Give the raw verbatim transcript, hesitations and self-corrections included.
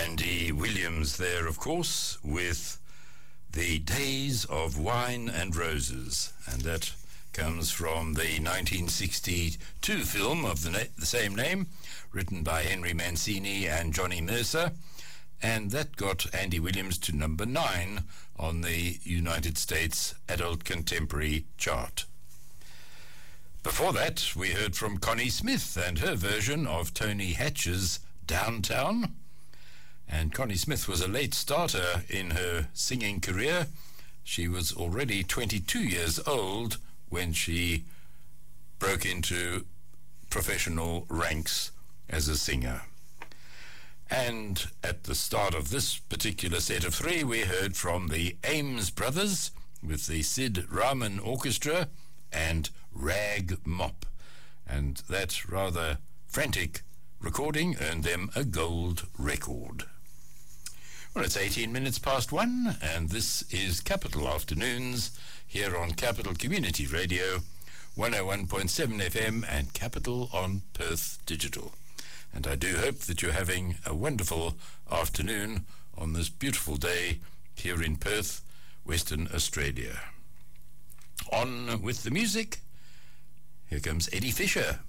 Andy Williams there, of course, with The Days of Wine and Roses, and that comes from the nineteen sixty-two film of the, na- the same name, written by Henry Mancini and Johnny Mercer, and that got Andy Williams to number nine on the United States Adult Contemporary chart. Before that, we heard from Connie Smith and her version of Tony Hatch's Downtown. And Connie Smith was a late starter in her singing career. She was already twenty-two years old when she broke into professional ranks as a singer. And at the start of this particular set of three, we heard from the Ames Brothers with the Sid Rahman Orchestra and Rag Mop. And that rather frantic recording earned them a gold record. Well, it's eighteen minutes past one, and this is Capital Afternoons here on Capital Community Radio, one oh one point seven F M and Capital on Perth Digital. And I do hope that you're having a wonderful afternoon on this beautiful day here in Perth, Western Australia. On with the music. Here comes Eddie Fisher.